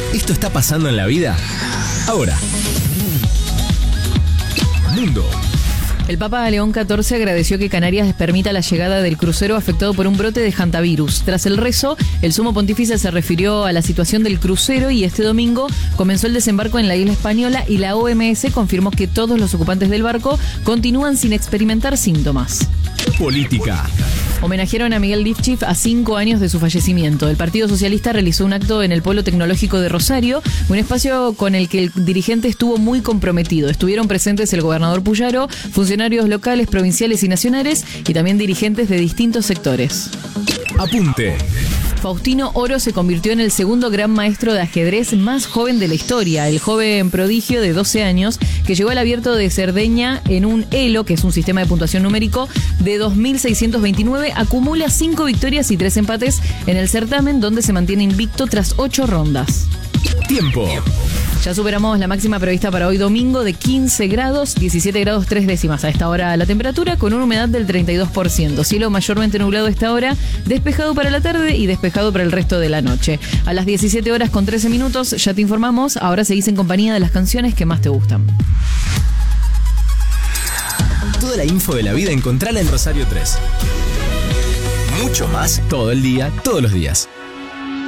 Esto está pasando en la vida ahora. Mundo. El Papa León XIV agradeció que Canarias permita la llegada del crucero afectado por un brote de hantavirus. Tras el rezo, el sumo pontífice se refirió a la situación del crucero y este domingo comenzó el desembarco en la isla española y la OMS confirmó que todos los ocupantes del barco continúan sin experimentar síntomas. Política. Homenajearon a Miguel Lifchif a 5 años de su fallecimiento. El Partido Socialista realizó un acto en el Polo Tecnológico de Rosario, un espacio con el que el dirigente estuvo muy comprometido. Estuvieron presentes el gobernador Puyaro, funcionarios locales, provinciales y nacionales, y también dirigentes de distintos sectores. Apunte. Faustino Oro se convirtió en el segundo gran maestro de ajedrez más joven de la historia. El joven prodigio de 12 años que llegó al Abierto de Cerdeña en un ELO, que es un sistema de puntuación numérico, de 2.629, acumula 5 victorias y 3 empates en el certamen, donde se mantiene invicto tras 8 rondas. Tiempo. Ya superamos la máxima prevista para hoy domingo de 15 grados, 17 grados 3 décimas a esta hora la temperatura, con una humedad del 32%. Cielo mayormente nublado a esta hora, despejado para la tarde y despejado para el resto de la noche. A las 17 horas con 13 minutos ya te informamos, ahora seguís en compañía de las canciones que más te gustan. Toda la info de la vida encontrala en Rosario 3. Mucho más todo el día, todos los días.